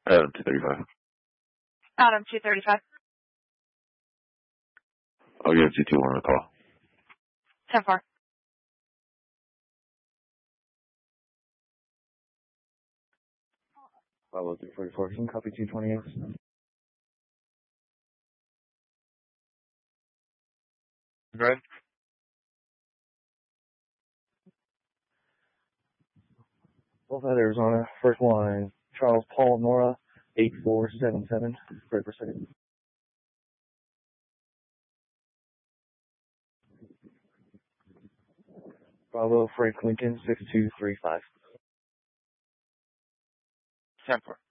Adam 235. Adam 235. I'll give 221 a call. 10-4. Bravo 344. Can you copy 228? Right. Both out Arizona. First line, Charles Paul Nora, 8477. Right per second. Bravo Frank Lincoln, 6235. 10-4.